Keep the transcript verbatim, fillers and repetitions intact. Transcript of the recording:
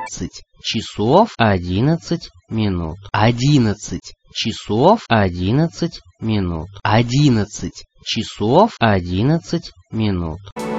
одиннадцать часов одиннадцать минут. Одиннадцать часов одиннадцать минут. Одиннадцать часов одиннадцать минут.